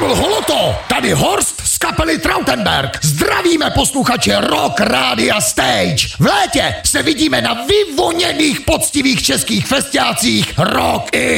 byl Holoto, tady Horst z kapely Trautenberg. Zdravíme posluchače Rock Rádia Stage. V létě se vidíme na vyvoněných poctivých českých festiácích Rock